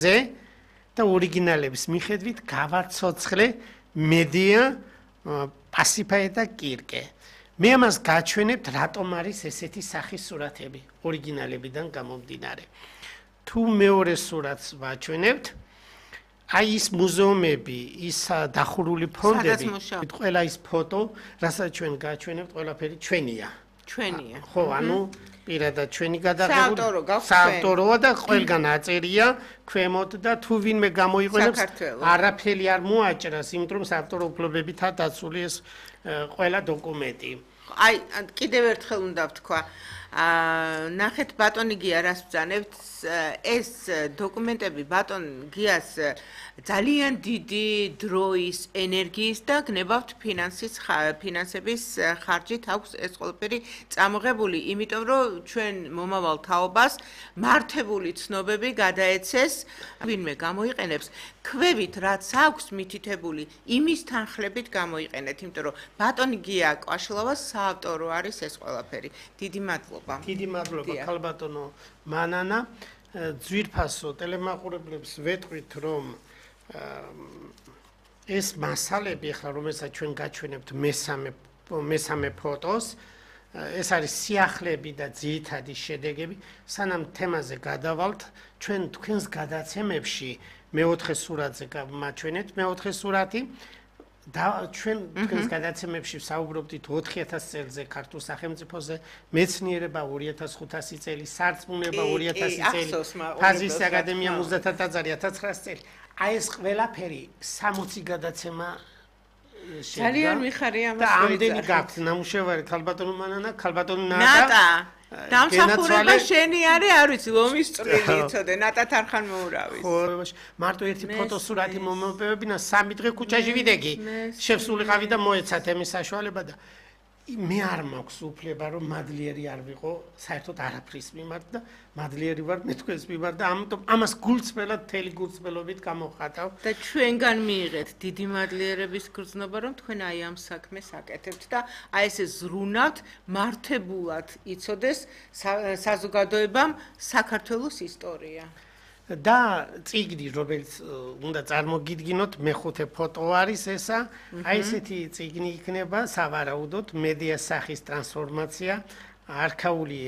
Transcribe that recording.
და ორიგინალების მიხედვით გავაცოცხლე მედია პასიფაე და კირკე. მე ამას გაჩვენებთ, რატომ არის ესეთი სახის სურათები ორიგინალებიდან გამომდინარე. თუ მეორე სურათს ვაჩვენებთ, აი ის მუზეუმები, ის დახურული ფონდები, ყველა ის ფოტო, რასაც ჩვენ გაჩვენებთ, ყველაფერი ჩვენია. ხო, ანუ პირადად ჩვენი გადაღებული საავტოროა და ყველგან აწერია ქვემოთ და თუ ვინმე გამოიყენებს არაფერი არ მოაჭრას, იმიტომ რომ საავტორო უფლებებითაა დაცული ეს ყველა დოკუმენტი. აი, კიდევ ერთხელ უნდა ვთქვა, ნახეთ ბატონი გია რას ბრძანებთ, ეს დოკუმენტები ბატონ გიას ძალიან დიდი დროის, ენერგიის და გნებავთ ფინანსების ხარჯით აქვს ეს ყველაფერი წამოღებული, იმიტომ რომ ჩვენ მომავალ თაობას მართებული ცნობები გადაეცეს, ვინმე გამოიყენებს, ქვევით რაც აქვს მითითებული, იმის თანხლებით გამოიყენეთ, იმიტომ რომ ბატონი გია კვაშლავას საავტორო არის ეს ყველაფერი. დიდი მადლობა. დიდი მადლობა ქალბატონო მანანა. ძვირფასო ტელემაყურებლებს ვეტყვით, რომ ეს მასალები, ახლა რომელსაც ჩვენ გაჩვენებთ მესამე ფოტოს, ეს არის სიახლეები და ძირითადი შედეგები. სანამ თემაზე გადავალთ, ჩვენ თქვენს გადაცემებში მეოთხე სურათზე გამაჩვენეთ, მეოთხე სურათი და ჩვენ თქვენს გადაცემებში საუბრობდით 4000 წელზე ქართულ სახელმწიფოზე, მეცნიერება 2500 წელი, სარწმუნება 2000 წელი, ფაზის აკადემია მუზეთა ტაძარი 1900 წელი. აი ეს ყველაფერი 60 გადაცემა შედგა. ძალიან მიხარია და ამდენი გაქვთ ნამუშევარი ქალბატონო მანანა, ქალბატონო ნატა. დამსახურება შენი არის, არ ვიცი, ლომის წვრილი იცოდე, ნატა თარხან მოურავის. ხო, მარტო ერთი ფოტოსურათი მომეპოვებინა 3 დღე ქუჩაში ვიდეგი. შევსულიყავი და მოეცათ ემის საშუალება და მე არ მაქვს უფლება რომ მადლიერი არ ვიყო საერთოდ არაფრის მიმართ და მადლიერი ვარ მე თქვენს მიმართ და ამიტომ ამას გულწრფელად თელი გულწრფელობით გამოვხატავ და ჩვენგან მიიღეთ დიდი მადლიერების გრძნობა რომ თქვენ აი ამ საქმეს აკეთებთ და აი ესე ზრუნავთ მართებულად იცოდეს საზოგადოებამ საქართველოს ისტორია და წიგნი რომელიც უნდა წარმოგიდგინოთ მეხუთე ფოტო არის ესა აი ესეთი წიგნი იქნება სავარაუდოდ მედია სახის ტრანსფორმაცია არქაული